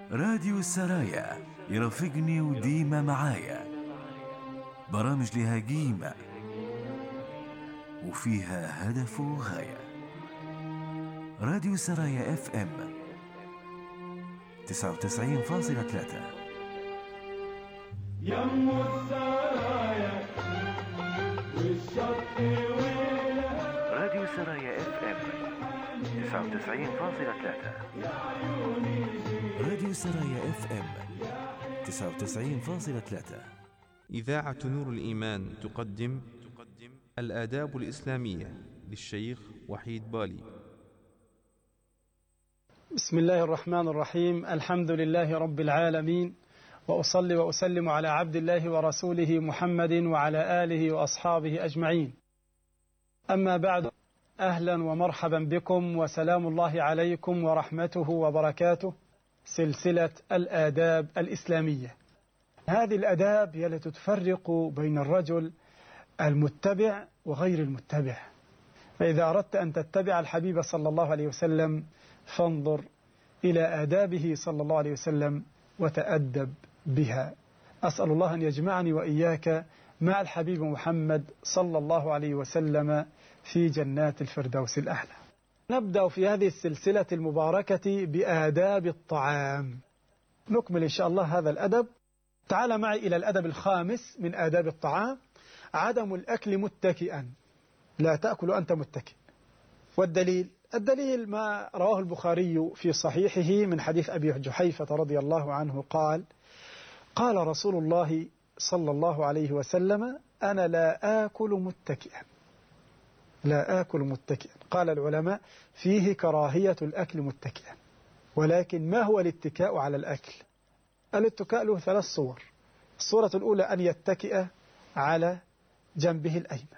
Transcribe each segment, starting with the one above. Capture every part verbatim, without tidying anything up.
راديو السرايا يرافقني وديما معايا، برامج لها قيمة وفيها هدف وغاية. راديو السرايا اف ام تسعة وتسعين فاصلة ثلاثة. يم السرايا والشط ويلها. راديو السرايا اف ام تسعة وتسعين فاصلة ثلاثة. راديو السرايا اف ام تسعة وتسعين فاصلة ثلاثة. إذاعة نور الإيمان تقدم الآداب الإسلامية للشيخ وحيد بالي. بسم الله الرحمن الرحيم. الحمد لله رب العالمين، وأصلي وأسلم على عبد الله ورسوله محمد وعلى آله وأصحابه أجمعين. أما بعد، أهلا ومرحبا بكم وسلام الله عليكم ورحمته وبركاته. سلسلة الآداب الإسلامية. هذه الآداب هي التي تفرق بين الرجل المتبع وغير المتبع. فإذا أردت أن تتبع الحبيب صلى الله عليه وسلم فانظر إلى آدابه صلى الله عليه وسلم وتأدب بها. أسأل الله أن يجمعني وإياك مع الحبيب محمد صلى الله عليه وسلم في جنات الفردوس الأعلى. نبدأ في هذه السلسلة المباركة بآداب الطعام. نكمل إن شاء الله هذا الأدب. تعال معي إلى الأدب الخامس من آداب الطعام: عدم الأكل متكئا. لا تأكل أنت متكئ. والدليل الدليل ما رواه البخاري في صحيحه من حديث أبي جحيفة رضي الله عنه قال: قال رسول الله صلى الله عليه وسلم: أنا لا آكل متكئا. لا آكل متكئا. قال العلماء: فيه كراهية الأكل متكئا. ولكن ما هو الاتكاء على الأكل؟ الاتكاء له ثلاث صور. الصورة الأولى أن يتكئ على جنبه الأيمن.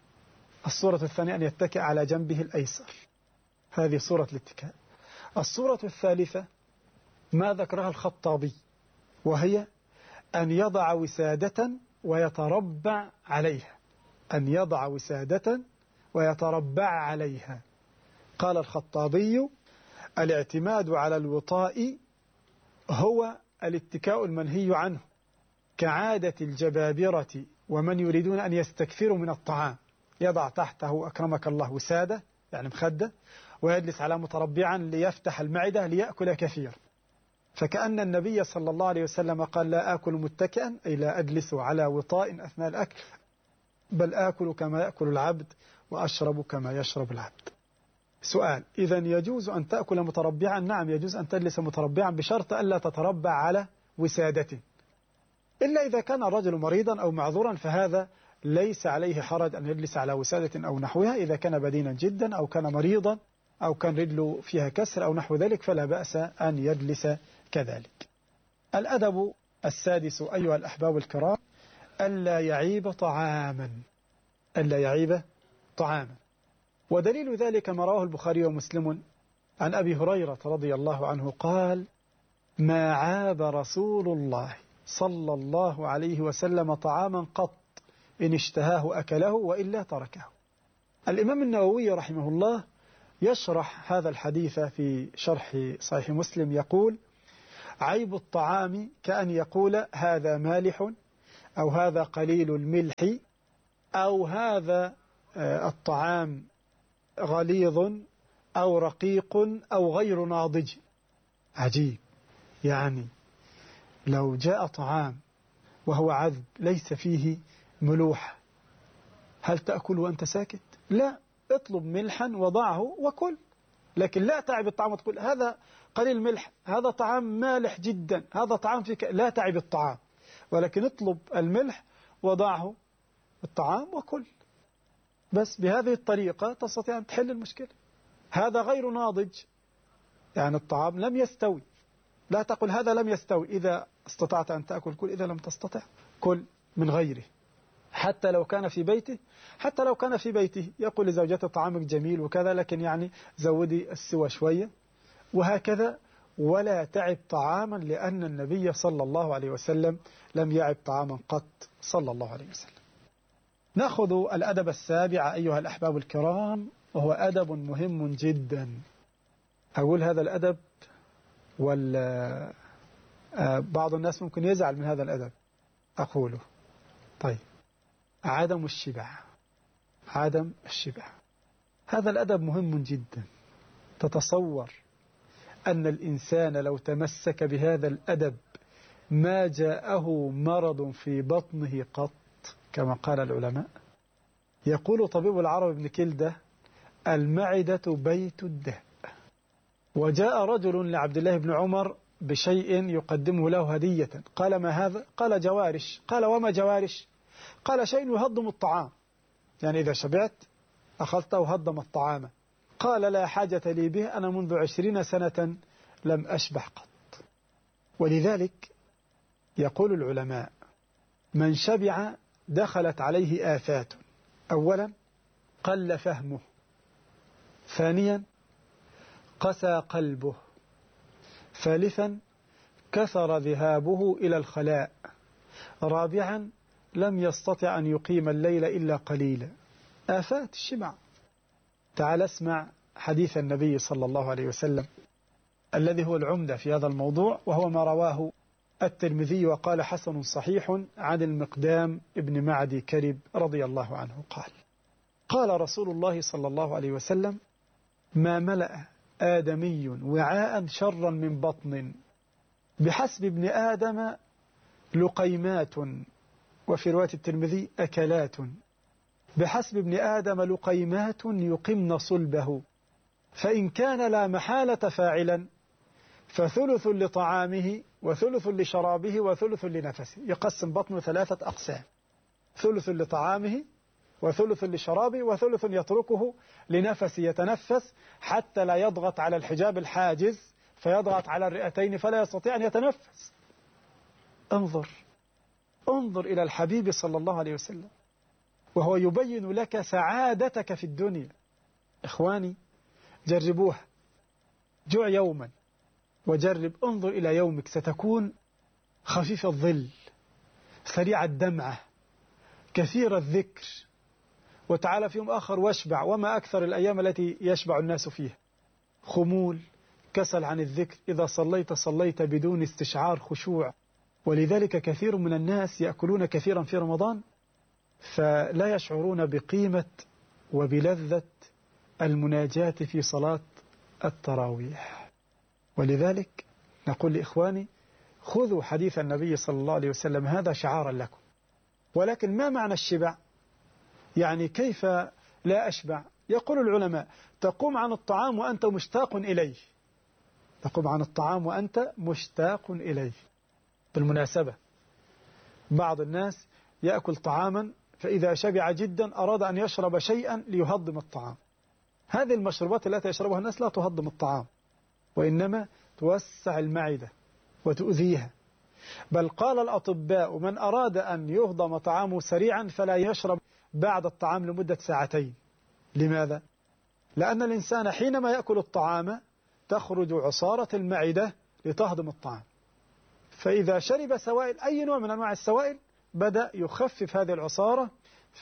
الصورة الثانية أن يتكئ على جنبه الأيسر. هذه صورة الاتكاء. الصورة الثالثة ما ذكرها الخطابي، وهي أن يضع وسادة ويتربع عليها. أن يضع وسادة ويتربع عليها. قال الخطابي: الاعتماد على الوطاء هو الاتكاء المنهي عنه، كعادة الجبابرة ومن يريدون أن يستكثروا من الطعام. يضع تحته أكرمك الله وسادة، يعني مخدة، ويجلس على متربعا ليفتح المعدة ليأكل كثير. فكأن النبي صلى الله عليه وسلم قال: لا آكل متكئا، أي لا أجلس على وطاء أثناء الأكل، بل آكل كما يأكل العبد وأشرب كما يشرب العبد. سؤال: إذا يجوز أن تأكل متربعا؟ نعم، يجوز أن تجلس متربعا بشرط ألا تتربع على وسادة، إلا إذا كان الرجل مريضا أو معذورا، فهذا ليس عليه حرج أن يجلس على وسادة أو نحوها. إذا كان بدينا جدا أو كان مريضا أو كان رجله فيها كسر أو نحو ذلك فلا بأس أن يجلس كذلك. الأدب السادس أيها الأحباب الكرام: ألا يعيب طعاما. ألا يعيب طعاما. ودليل ذلك ما رواه البخاري ومسلم عن أبي هريرة رضي الله عنه قال: ما عاب رسول الله صلى الله عليه وسلم طعاما قط، إن اشتهاه أكله وإلا تركه. الإمام النووي رحمه الله يشرح هذا الحديث في شرح صحيح مسلم، يقول: عيب الطعام كأن يقول هذا مالح، أو هذا قليل الملح، أو هذا الطعام غليظ أو رقيق أو غير ناضج. عجيب. يعني لو جاء طعام وهو عذب ليس فيه ملوحة، هل تأكل وأنت ساكت؟ لا، اطلب ملحا وضعه وكل. لكن لا تعب الطعام وتقول هذا قليل ملح، هذا طعام مالح جدا، هذا طعام فيك. لا تعب الطعام، ولكن اطلب الملح وضعه الطعام وكل. بس بهذه الطريقة تستطيع أن تحل المشكلة. هذا غير ناضج، يعني الطعام لم يستوي. لا تقل هذا لم يستوي. إذا استطعت أن تأكل كل، إذا لم تستطع كل من غيره. حتى لو كان في بيته حتى لو كان في بيته يقول لزوجته طعامك جميل وكذا، لكن يعني زودي السوى شوية وهكذا. ولا تعب طعاما، لأن النبي صلى الله عليه وسلم لم يعب طعاما قط صلى الله عليه وسلم. نأخذ الأدب السابع أيها الأحباب الكرام، وهو أدب مهم جدا. أقول هذا الأدب ولا بعض الناس ممكن يزعل من هذا الأدب أقوله. طيب، عدم الشبع. عدم الشبع هذا الأدب مهم جدا. تتصور أن الإنسان لو تمسك بهذا الأدب ما جاءه مرض في بطنه قط، كما قال العلماء. يقول طبيب العرب ابن كلدة: المعدة بيت الداء. وجاء رجل لعبد الله بن عمر بشيء يقدمه له هدية، قال: ما هذا؟ قال: جوارش. قال: وما جوارش؟ قال: شيء يهضم الطعام، يعني إذا شبعت أخذته وهضم الطعام. قال: لا حاجة لي به، أنا منذ عشرين سنة لم أشبع قط. ولذلك يقول العلماء: من شبع دخلت عليه آفات. أولا قل فهمه، ثانيا قسى قلبه، ثالثا كثر ذهابه إلى الخلاء، رابعا لم يستطع أن يقيم الليل إلا قليلا. آفات الشبع. تعال اسمع حديث النبي صلى الله عليه وسلم الذي هو العمدة في هذا الموضوع، وهو ما رواه الترمذي وقال: حسن صحيح، عن المقدام ابن معدي كرب رضي الله عنه قال: قال رسول الله صلى الله عليه وسلم: ما ملأ آدمي وعاء شرا من بطن، بحسب ابن آدم لقيمات، وفي رواية الترمذي أكلات، بحسب ابن آدم لقيمات يقمن صلبه، فإن كان لا محالة فاعلا فثلث لطعامه وثلث لشرابه وثلث لنفسه. يقسم بطنه ثلاثة أقسام: ثلث لطعامه وثلث لشرابه وثلث يتركه لنفسه يتنفس حتى لا يضغط على الحجاب الحاجز فيضغط على الرئتين فلا يستطيع أن يتنفس. انظر انظر إلى الحبيب صلى الله عليه وسلم وهو يبين لك سعادتك في الدنيا. إخواني، جربوها. جوع يوما وجرب، انظر إلى يومك، ستكون خفيف الظل، سريع الدمعة، كثير الذكر. وتعالى في يوم آخر واشبع، وما أكثر الأيام التي يشبع الناس فيها. خمول، كسل عن الذكر، إذا صليت صليت بدون استشعار خشوع. ولذلك كثير من الناس يأكلون كثيرا في رمضان فلا يشعرون بقيمة وبلذة المناجاة في صلاة التراويح. ولذلك نقول لإخواني: خذوا حديث النبي صلى الله عليه وسلم هذا شعارا لكم. ولكن ما معنى الشبع؟ يعني كيف لا أشبع؟ يقول العلماء: تقوم عن الطعام وأنت مشتاق إليه. تقوم عن الطعام وأنت مشتاق إليه. بالمناسبة، بعض الناس يأكل طعاما فإذا شبع جدا أراد أن يشرب شيئا ليهضم الطعام. هذه المشروبات التي يشربها الناس لا تهضم الطعام، وإنما توسع المعدة وتؤذيها. بل قال الأطباء: من أراد أن يهضم طعامه سريعا فلا يشرب بعد الطعام لمدة ساعتين. لماذا؟ لأن الإنسان حينما يأكل الطعام تخرج عصارة المعدة لتهضم الطعام، فإذا شرب سوائل، أي نوع من أنواع السوائل، بدأ يخفف هذه العصارة،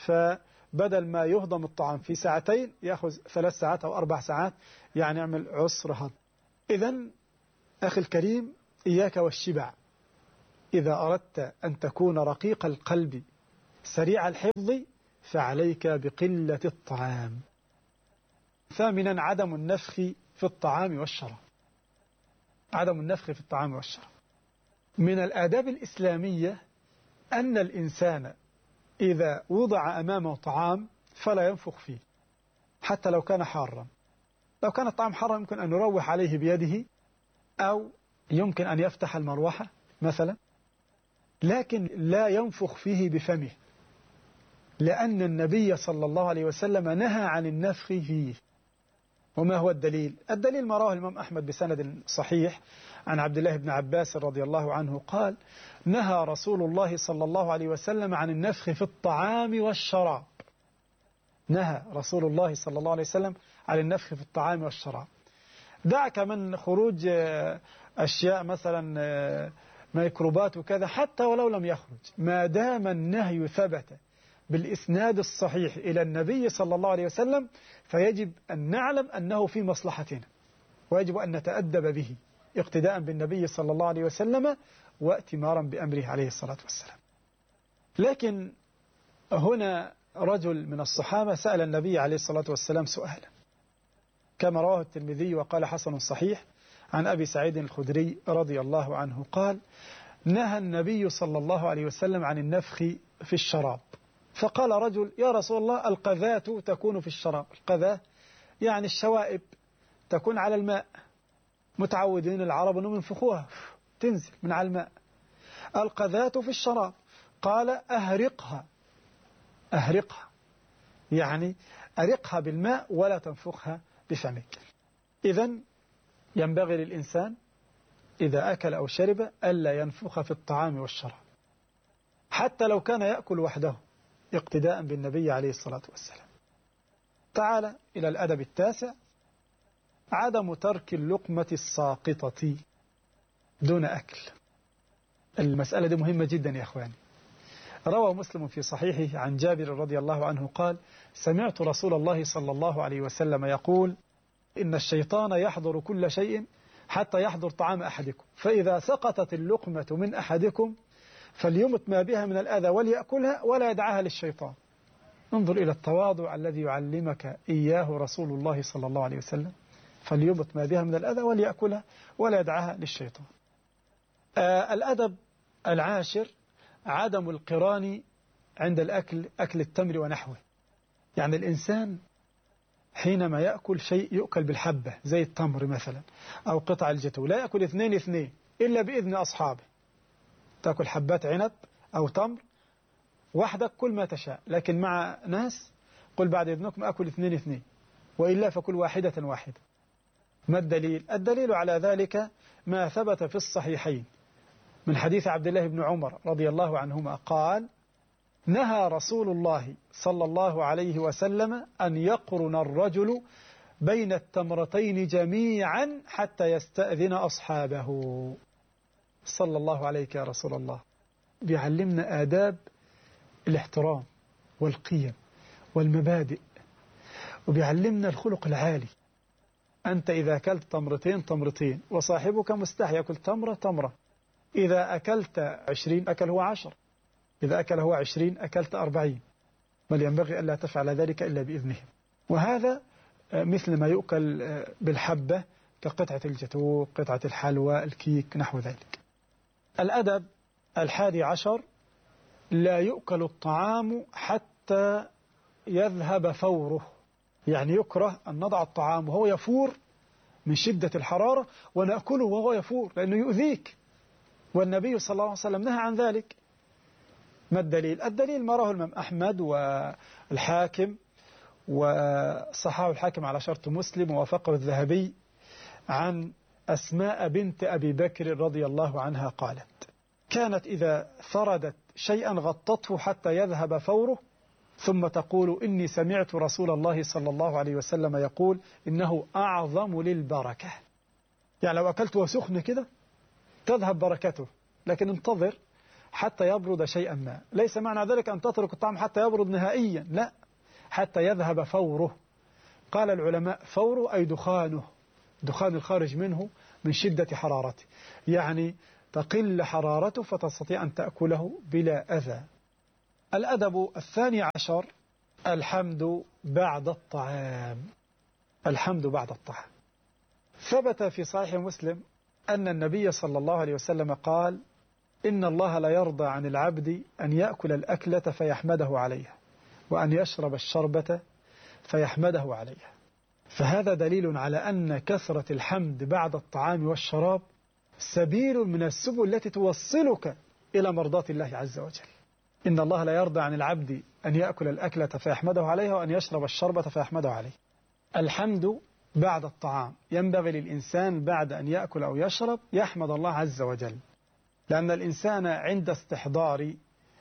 فبدل ما يهضم الطعام في ساعتين يأخذ ثلاث ساعات أو أربع ساعات، يعني يعمل عسر هضم. إذن أخي الكريم، إياك والشبع. إذا أردت أن تكون رقيق القلب سريع الحفظ فعليك بقلة الطعام. ثامنا عدم النفخ في الطعام والشراب. عدم النفخ في الطعام والشراب من الآداب الإسلامية أن الإنسان إذا وضع أمامه طعام فلا ينفخ فيه حتى لو كان حارا. لو كان الطعام حارا يمكن أن يروح عليه بيده أو يمكن أن يفتح المروحة مثلا، لكن لا ينفخ فيه بفمه، لأن النبي صلى الله عليه وسلم نهى عن النفخ فيه. وما هو الدليل؟ الدليل ما رواه الإمام أحمد بسند صحيح عن عبد الله بن عباس رضي الله عنه قال: نهى رسول الله صلى الله عليه وسلم عن النفخ في الطعام والشراب. نهى رسول الله صلى الله عليه وسلم عن النفخ في الطعام والشراب. دعك من خروج أشياء مثلا ميكروبات وكذا، حتى ولو لم يخرج، ما دام النهي ثبت بالإسناد الصحيح إلى النبي صلى الله عليه وسلم فيجب أن نعلم أنه في مصلحتنا ويجب أن نتأدب به. اقتداء بالنبي صلى الله عليه وسلم واتمارا بأمره عليه الصلاة والسلام. لكن هنا رجل من الصحابة سأل النبي عليه الصلاة والسلام سؤالا كما رواه الترمذي وقال حسن صحيح عن أبي سعيد الخدري رضي الله عنه قال: نهى النبي صلى الله عليه وسلم عن النفخ في الشراب. فقال رجل: يا رسول الله، القذاة تكون في الشراب. القذاة يعني الشوائب تكون على الماء، متعودين العرب أنهم ينفخوها تنزل من على الماء. القذاة في الشراب. قال: أهرقها أهرقها يعني أرقها بالماء ولا تنفخها بفمك. إذن ينبغي للإنسان إذا أكل أو شرب ألا ينفخ في الطعام والشراب حتى لو كان يأكل وحده اقتداء بالنبي عليه الصلاة والسلام. تعال إلى الأدب التاسع: عدم ترك اللقمة الساقطة دون أكل. المسألة دي مهمة جدا يا أخواني. روى مسلم في صحيحه عن جابر رضي الله عنه قال: سمعت رسول الله صلى الله عليه وسلم يقول: إن الشيطان يحضر كل شيء حتى يحضر طعام أحدكم، فإذا سقطت اللقمة من أحدكم فليمت ما بها من الأذى وليأكلها ولا يدعها للشيطان. انظر إلى التواضع الذي يعلمك إياه رسول الله صلى الله عليه وسلم. فليمت ما بها من الأذى وليأكلها ولا يدعها للشيطان. آه الأدب العاشر: عدم القران عند الأكل، أكل التمر ونحوه. يعني الإنسان حينما يأكل شيء يؤكل بالحبة زي التمر مثلا أو قطع الجتو، لا يأكل اثنين اثنين إلا بإذن أصحابه. تأكل حبات عنب أو تمر وحدك كل ما تشاء، لكن مع ناس قل بعد إذنكم أكل اثنين اثنين، وإلا فكل واحدة واحدة. ما الدليل؟ الدليل على ذلك ما ثبت في الصحيحين من حديث عبد الله بن عمر رضي الله عنهما قال: نهى رسول الله صلى الله عليه وسلم أن يقرن الرجل بين التمرتين جميعا حتى يستأذن أصحابه. صلى الله عليك يا رسول الله. بيعلمنا آداب الاحترام والقيم والمبادئ، وبيعلمنا الخلق العالي. أنت إذا أكلت تمرتين تمرتين، وصاحبك مستحي يأكل تمرة تمرة. إذا أكلت عشرين أكل هو عشر، إذا أكل هو عشرين أكلت أربعين، بل ينبغي ألا تفعل ذلك إلا بإذنهم. وهذا مثل ما يؤكل بالحبة كقطعة الجاتو، قطعة الحلوى، الكيك، نحو ذلك. الأدب الحادي عشر: لا يؤكل الطعام حتى يذهب فوره. يعني يكره أن نضع الطعام وهو يفور من شدة الحرارة ونأكله وهو يفور لأنه يؤذيك، والنبي صلى الله عليه وسلم نهى عن ذلك. ما الدليل؟ الدليل ما رواه الإمام أحمد والحاكم وصححه الحاكم على شرط مسلم ووافقه الذهبي عن أسماء بنت أبي بكر رضي الله عنها قالت: كانت إذا ثردت شيئا غطته حتى يذهب فوره ثم تقول: إني سمعت رسول الله صلى الله عليه وسلم يقول إنه أعظم للبركة. يعني لو أكلته سخن كده تذهب بركته، لكن انتظر حتى يبرد شيئا ما. ليس معنى ذلك أن تترك الطعام حتى يبرد نهائيا، لا، حتى يذهب فوره. قال العلماء: فوره أي دخانه، دخان الخارج منه من شدة حرارته، يعني تقل حرارته فتستطيع أن تأكله بلا أذى. الأدب الثاني عشر: الحمد بعد الطعام. الحمد بعد الطعام. ثبت في صحيح مسلم أن النبي صلى الله عليه وسلم قال: إن الله لا يرضى عن العبد أن يأكل الأكلة فيحمده عليها، وأن يشرب الشربة فيحمده عليها. فهذا دليل على أن كثرة الحمد بعد الطعام والشراب سبيل من السبل التي توصلك إلى مرضاة الله عز وجل. إن الله لا يرضى عن العبد أن يأكل الأكلة فيحمده عليها، وأن يشرب الشربة فيحمده عليه. الحمد بعد الطعام. ينبغي للإنسان بعد أن يأكل أو يشرب يحمد الله عز وجل، لأن الإنسان عند استحضار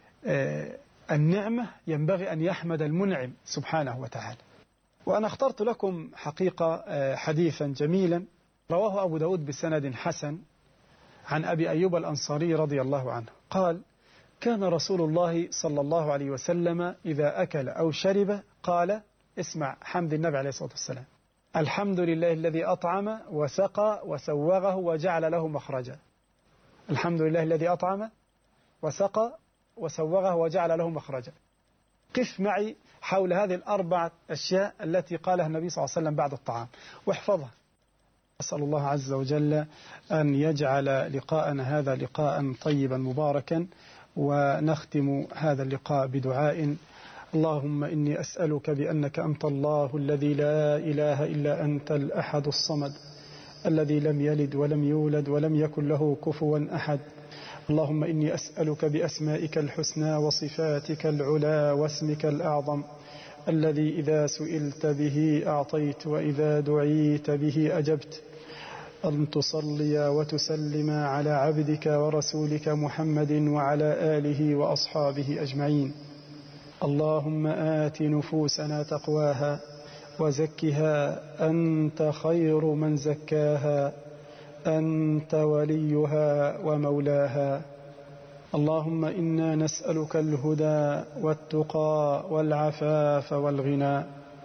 النعمة ينبغي أن يحمد المنعم سبحانه وتعالى. وأنا اخترت لكم حقيقة حديثا جميلا رواه أبو داود بسند حسن عن أبي أيوب الأنصاري رضي الله عنه قال: كان رسول الله صلى الله عليه وسلم إذا أكل أو شرب قال، اسمع حمد النبي عليه الصلاة والسلام: الحمد لله الذي أطعم وسقى وسوغه وجعل له مخرجا. الحمد لله الذي أطعم وسقى وسوغه وجعل له مخرجا. قف معي حول هذه الأربعة أشياء التي قالها النبي صلى الله عليه وسلم بعد الطعام واحفظها. أسأل الله عز وجل أن يجعل لقاءنا هذا لقاء طيبا مباركا، ونختم هذا اللقاء بدعاء. اللهم إني أسألك بأنك أنت الله الذي لا إله إلا أنت الأحد الصمد الذي لم يلد ولم يولد ولم يكن له كفوا أحد. اللهم إني أسألك بأسمائك الحسنى وصفاتك العلى واسمك الأعظم الذي إذا سئلت به أعطيت وإذا دعيت به أجبت، أن تصلي وتسلم على عبدك ورسولك محمد وعلى آله وأصحابه أجمعين. اللهم آت نفوسنا تقواها وزكها أنت خير من زكاها أنت وليها ومولاها. اللهم إنا نسألك الهدى والتقى والعفاف والغنى.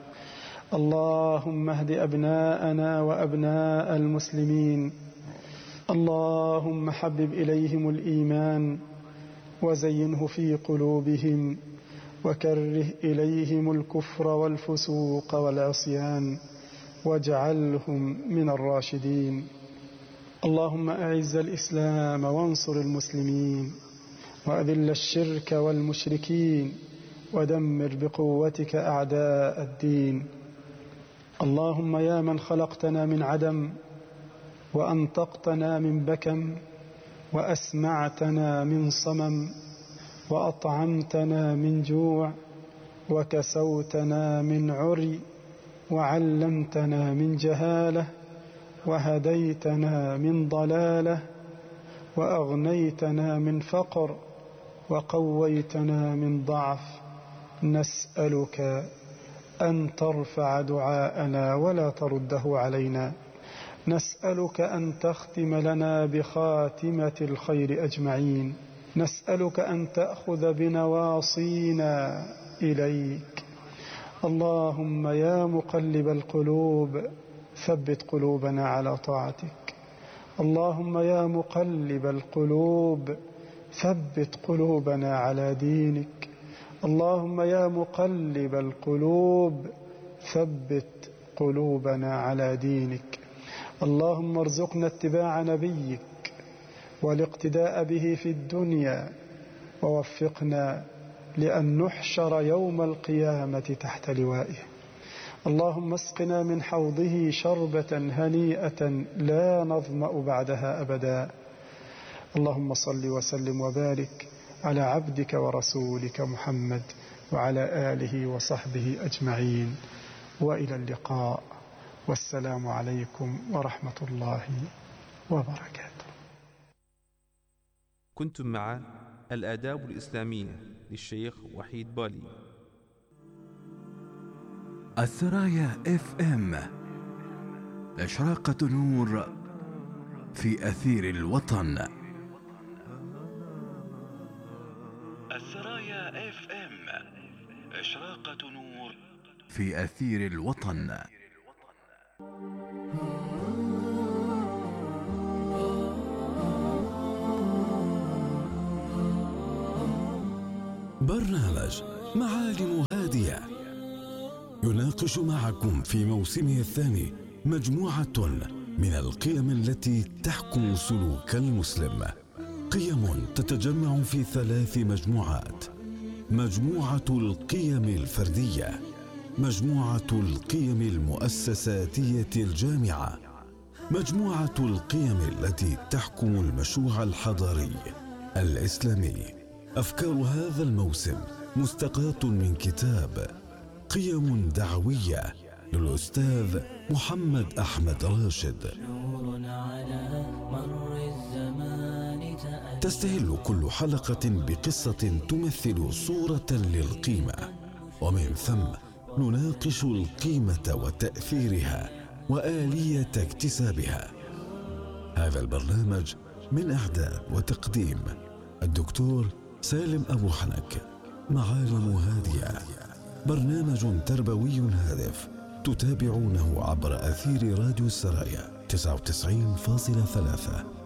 اللهم اهد أبناءنا وأبناء المسلمين. اللهم حبب إليهم الإيمان وزينه في قلوبهم وكره إليهم الكفر والفسوق والعصيان واجعلهم من الراشدين. اللهم أعز الإسلام وانصر المسلمين وأذل الشرك والمشركين ودمر بقوتك أعداء الدين. اللهم يا من خلقتنا من عدم وأنطقتنا من بكم وأسمعتنا من صمم وأطعمتنا من جوع وكسوتنا من عري وعلمتنا من جهالة وهديتنا من ضلالة وأغنيتنا من فقر وقويتنا من ضعف، نسألك أن ترفع دعاءنا ولا ترده علينا. نسألك أن تختم لنا بخاتمة الخير أجمعين. نسألك أن تأخذ بنواصينا إليك. اللهم يا مقلب القلوب ثبت قلوبنا على طاعتك. اللهم يا مقلب القلوب ثبت قلوبنا على دينك. اللهم يا مقلب القلوب ثبت قلوبنا على دينك. اللهم ارزقنا اتباع نبيك والاقتداء به في الدنيا، ووفقنا لأن نحشر يوم القيامة تحت لوائه. اللهم اسقنا من حوضه شربة هنيئة لا نظمأ بعدها أبدا. اللهم صل وسلم وبارك على عبدك ورسولك محمد وعلى آله وصحبه أجمعين، وإلى اللقاء، والسلام عليكم ورحمة الله وبركاته. كنتم مع الآداب الإسلامية للشيخ وحيد بالي. الثرايا اف ام، إشراقة نور في أثير الوطن. الثرايا اف ام، إشراقة نور في أثير الوطن. برنامج معالم هادية يناقش معكم في موسمه الثاني مجموعة من القيم التي تحكم سلوك المسلم. قيم تتجمع في ثلاث مجموعات: مجموعة القيم الفردية، مجموعة القيم المؤسساتية الجامعة، مجموعة القيم التي تحكم المشروع الحضاري الإسلامي. أفكار هذا الموسم مستقاة من كتاب قيم دعوية للأستاذ محمد أحمد راشد. تستهل كل حلقة بقصة تمثل صورة للقيمة، ومن ثم نناقش القيمة وتأثيرها وآلية اكتسابها. هذا البرنامج من إعداد وتقديم الدكتور سالم أبو حنك. معالم هادية، برنامج تربوي هادف تتابعونه عبر أثير راديو السرايا تسعة وتسعين فاصلة ثلاثة.